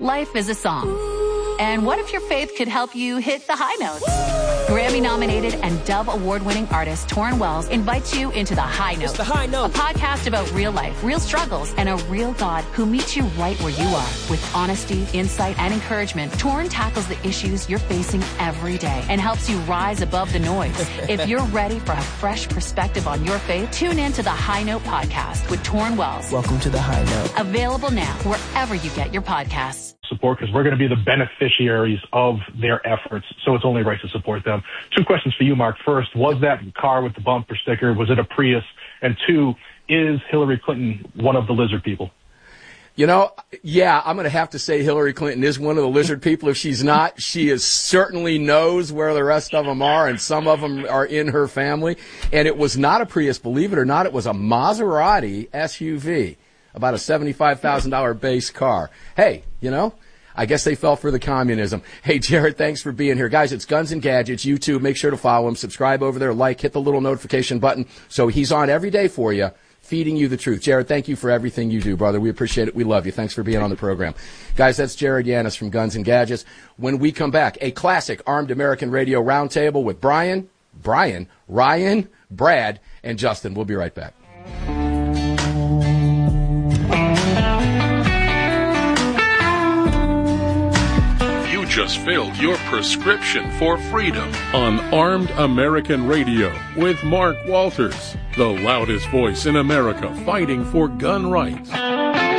Life is a song. And what if your faith could help you hit the high notes? Grammy-nominated and Dove Award-winning artist Torrin Wells invites you into The High Note. It's The High Note. A podcast about real life, real struggles, and a real God who meets you right where you are. With honesty, insight, and encouragement, Torrin tackles the issues you're facing every day and helps you rise above the noise. If you're ready for a fresh perspective on your faith, tune in to The High Note podcast with Torrin Wells. Welcome to The High Note. Available now wherever you get your podcasts. Support, because we're going to be the beneficiaries of their efforts, so it's only right to support them. 2 questions for you, Mark. First, was that car with the bumper sticker, was it a Prius? And 2, is Hillary Clinton one of the lizard people? You know, yeah, I'm going to have to say Hillary Clinton is one of the lizard people. If she's not, she is certainly knows where the rest of them are, and some of them are in her family. And it was not a Prius, believe it or not. It was a Maserati SUV, about a $75,000 base car. Hey, you know, I guess they fell for the communism. Hey, Jared, thanks for being here. Guys, it's Guns and Gadgets, YouTube. Make sure to follow him. Subscribe over there, like, hit the little notification button. So he's on every day for you, feeding you the truth. Jared, thank you for everything you do, brother. We appreciate it. We love you. Thanks for being on the program. Guys, that's Jared Yanis from Guns and Gadgets. When we come back, a classic Armed American Radio Roundtable with Ryan, Brad, and Justin. We'll be right back. Just filled your prescription for freedom on Armed American Radio with Mark Walters, the loudest voice in America fighting for gun rights.